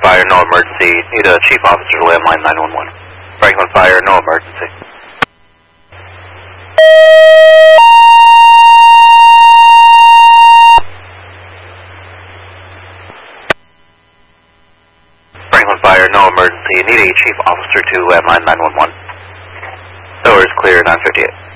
Fire, no emergency. Need a chief officer to landline 911. Franklin Fire, no emergency. Franklin Fire, no emergency. Need a chief officer to landline 911. Door is clear, 958.